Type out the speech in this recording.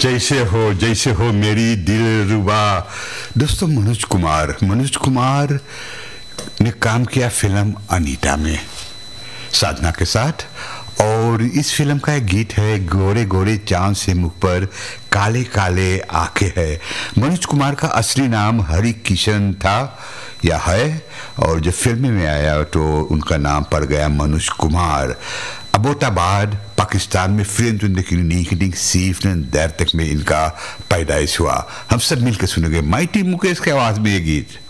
जैसे हो मेरी दिलरुबा। दोस्तों, मनोज कुमार ने काम किया फिल्म अनीता में साधना के साथ, और इस फिल्म का एक गीत है गोरे गोरे चांद से मुख पर काले काले आंखें है। मनोज कुमार का असली नाम हरि किशन था या है, और जब फिल्म में आया तो उनका नाम पड़ गया मनोज कुमार। अबोटाबाद पाकिस्तान में फिल्म 1997 में इनका पैदाइश हुआ। हम सब मिलकर सुनेंगे माइटी मुकेश की आवाज में ये गीत।